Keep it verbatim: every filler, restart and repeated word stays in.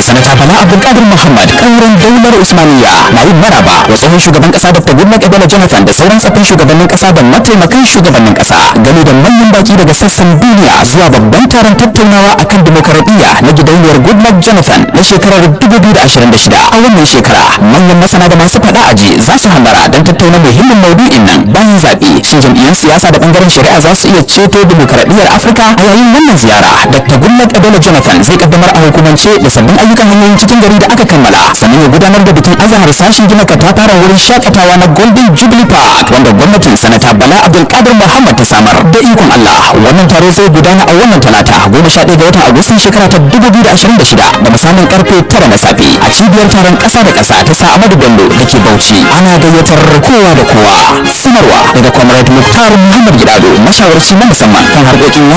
sanata Bala Abdulkadir Muhammad kauran daular Usmaniya na yin maraba wa tsohon shugaban kasa Dr. Goodluck Ebele Jonathan da sauran tsaffin shugabannin kasa da mataimakan shugabannin kasa game da manyan baki daga sassan duniya zuwa babban taron tattaunawa akan demokaradiyya na gidauniyar Goodluck Jonathan na shekarar dubu biyu da ashirin da shida. A wannan shekara manyan masana da masu faɗa aji za su hallara don tattauna muhimmin maudu'in nan bayan zaɓe. Shin jam'iyyun siyasa da bangaren shari'a za su iya ceto demokaradiyyar Afirka? A yayin wannan ziyara Dr. Goodluck Ebele Jonathan zai kaddamar a hukumance da sabbin ayyukan hanyoyin cikin gari da aka kammala, sannan ya gudanar da bikin azahar sashen gina katafaren wurin shakatawa na Golden Jubilee Park wanda gwamnatin sanata Bala Abdulkadir Muhammad ta samar. Da ikon Allah wannan taro zai gudana a wannan talata goma sha ɗaya ga watan Agustan shekara ta dubu biyu da ashirin da shida da misalin karfe tara na safe a cibiyar taron ƙasa da ƙasa ta sa Ahmadu Bello da ke Bauchi. Ana gayyatar kowa da kowa. Sanarwa daga Comrade Muktar Muhammad Gidado, mashawarci na musamman kan harkokin